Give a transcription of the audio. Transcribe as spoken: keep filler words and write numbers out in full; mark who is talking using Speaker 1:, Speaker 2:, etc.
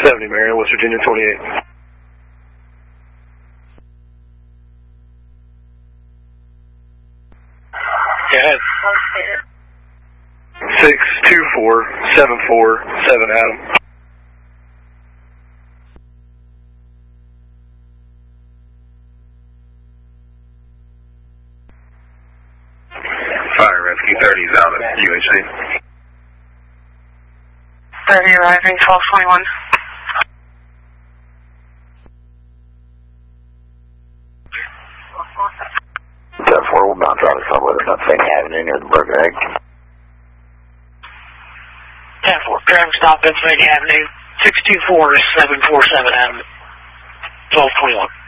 Speaker 1: seventy, Marion, West Virginia, twenty-eight.
Speaker 2: Go ahead.
Speaker 1: six two four seven four seven, Adam.
Speaker 3: Fire Rescue thirty is out at U H C.
Speaker 4: thirty arriving, twelve twenty-one.
Speaker 5: ten four, we'll bounce out of somewhere that's not Saint Avenue near the Burger Egg.
Speaker 2: ten four, traffic stop Pennsylvania Avenue, six two four seven four seven, Adam. twelve twenty-one.